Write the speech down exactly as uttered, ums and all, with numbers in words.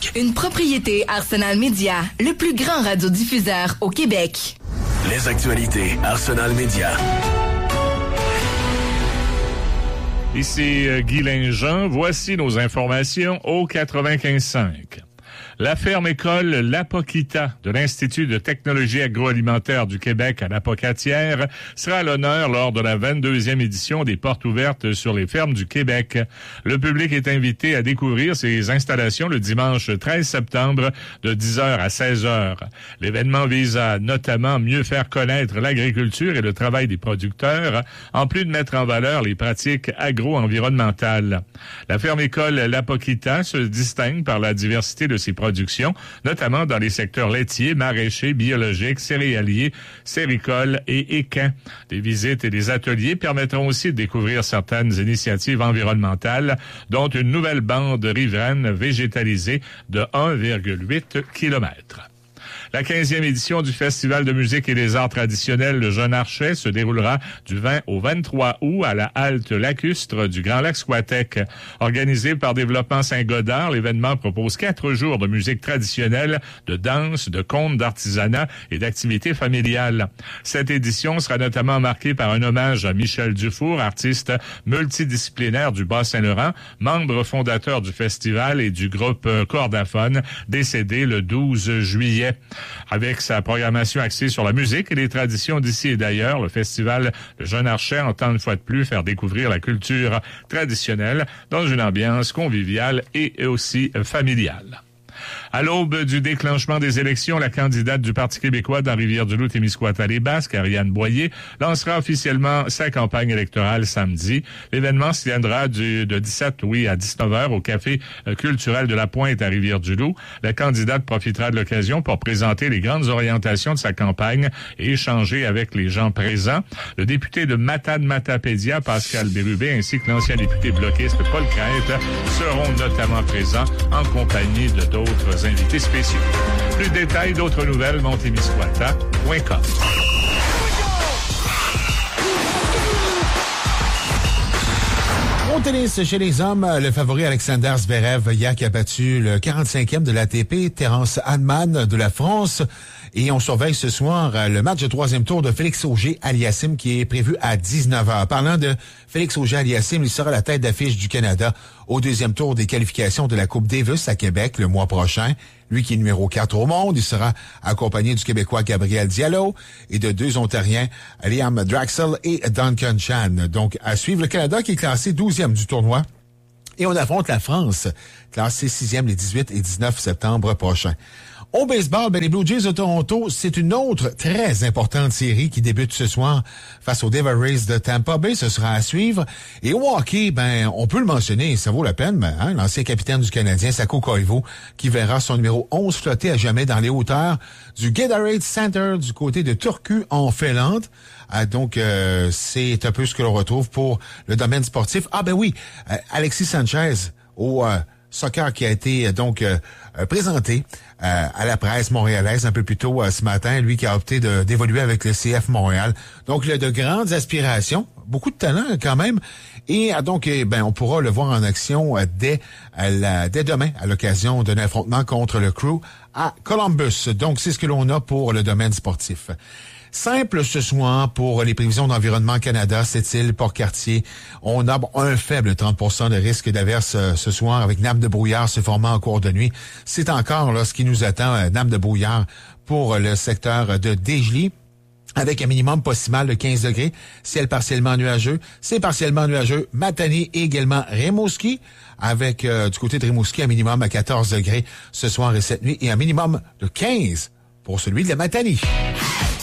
Une propriété Arsenal Media, le plus grand radiodiffuseur au Québec. Les actualités Arsenal Media. Ici euh, Guy Linjean, voici nos informations au quatre-vingt-quinze cinq. La ferme-école L'Apokita de l'Institut de technologie agroalimentaire du Québec à l'Apocatière sera à l'honneur lors de la vingt-deuxième édition des Portes ouvertes sur les fermes du Québec. Le public est invité à découvrir ces installations le dimanche treize septembre de dix heures à seize heures. L'événement vise à notamment mieux faire connaître l'agriculture et le travail des producteurs, en plus de mettre en valeur les pratiques agro-environnementales. La ferme-école L'Apokita se distingue par la diversité de ses productions, notamment dans les secteurs laitiers, maraîchers, biologiques, céréaliers, séricoles et équins. Des visites et des ateliers permettront aussi de découvrir certaines initiatives environnementales, dont une nouvelle bande riveraine végétalisée de un virgule huit kilomètres. La quinzième édition du Festival de musique et des arts traditionnels Le Jeune Archet se déroulera du vingt au vingt-trois août à la halte lacustre du Grand Lac Squatec. Organisé par Développement Saint-Godard, l'événement propose quatre jours de musique traditionnelle, de danse, de contes, d'artisanat et d'activités familiales. Cette édition sera notamment marquée par un hommage à Michel Dufour, artiste multidisciplinaire du Bas-Saint-Laurent, membre fondateur du festival et du groupe Cordaphone, décédé le douze juillet. Avec sa programmation axée sur la musique et les traditions d'ici et d'ailleurs, le festival Le Jeune Archet entend une fois de plus faire découvrir la culture traditionnelle dans une ambiance conviviale et aussi familiale. À l'aube du déclenchement des élections, la candidate du Parti québécois dans Rivière-du-Loup-Témiscouata-les-Basques, Ariane Boyer, lancera officiellement sa campagne électorale samedi. L'événement se tiendra du, de dix-sept oui, à dix-neuf heures au Café culturel de la Pointe à Rivière-du-Loup. La candidate profitera de l'occasion pour présenter les grandes orientations de sa campagne et échanger avec les gens présents. Le député de Matane-Matapédia, Pascal Bérubé, ainsi que l'ancien député bloquiste Paul Crête seront notamment présents en compagnie de d'autres invités spéciaux. Plus de détails, d'autres nouvelles, montémiscouata point com. Au tennis, chez les hommes, le favori Alexander Zverev hier qui a battu le quarante-cinquième de l'A T P, Terence Hanman de la France. Et on surveille ce soir le match de troisième tour de Félix Auger-Aliassime qui est prévu à dix-neuf heures. Parlant de Félix Auger-Aliassime, il sera à la tête d'affiche du Canada au deuxième tour des qualifications de la Coupe Davis à Québec le mois prochain. Lui qui est numéro quatre au monde, il sera accompagné du Québécois Gabriel Diallo et de deux Ontariens, Liam Draxel et Duncan Chan. Donc, à suivre le Canada qui est classé douzième du tournoi. Et on affronte la France, classée sixième les dix-huit et dix-neuf septembre prochains. Au baseball, ben les Blue Jays de Toronto, c'est une autre très importante série qui débute ce soir face aux Devil Rays de Tampa Bay. Ce sera à suivre. Et au hockey, ben on peut le mentionner, ça vaut la peine, ben, hein, l'ancien capitaine du Canadien, Saku Koivu, qui verra son numéro onze flotter à jamais dans les hauteurs du Gatorade Center du côté de Turku en Finlande. Ah, donc, euh, c'est un peu ce que l'on retrouve pour le domaine sportif. Ah ben oui, euh, Alexis Sanchez au euh, soccer qui a été donc euh, présenté euh, à la presse montréalaise un peu plus tôt euh, ce matin, lui qui a opté de, d'évoluer avec le C F Montréal. Donc, il a de grandes aspirations, beaucoup de talent quand même, et euh, donc eh, ben on pourra le voir en action euh, dès, euh, la, dès demain à l'occasion d'un affrontement contre le Crew à Columbus. Donc, c'est ce que l'on a pour le domaine sportif. Simple ce soir pour les prévisions d'Environnement Canada, Sept-Îles, Port-Cartier. On a un faible trente pour cent de risque d'averse ce soir avec nappe de brouillard se formant en cours de nuit. C'est encore là ce qui nous attend, nappe de brouillard pour le secteur de Desjely. Avec un minimum possible de quinze degrés, ciel partiellement nuageux, c'est partiellement nuageux, Matane et également Rimouski, avec euh, du côté de Rimouski un minimum à quatorze degrés ce soir et cette nuit et un minimum de quinze pour celui de la Matane.